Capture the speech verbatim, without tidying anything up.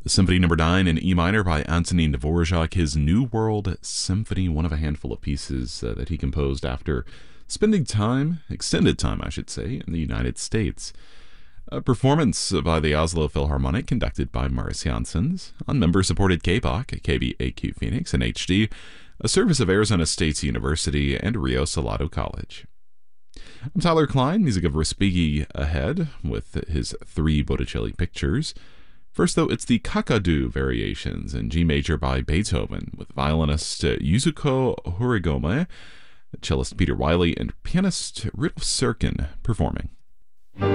Symphony Number Nine in E minor by Antonin Dvorak, his New World Symphony, one of a handful of pieces uh, that he composed after spending time, extended time, I should say, in the United States. A performance by the Oslo Philharmonic conducted by Marius Janssens on member-supported K B O C, K B A Q Phoenix, and H D, a service of Arizona State University and Rio Salado College. I'm Tyler Klein, music of Respighi ahead with his three Botticelli pictures. First, though, it's the Kakadu variations in G major by Beethoven, with violinist Yuzuko Horigome, cellist Peter Wiley, and pianist Rudolf Serkin performing.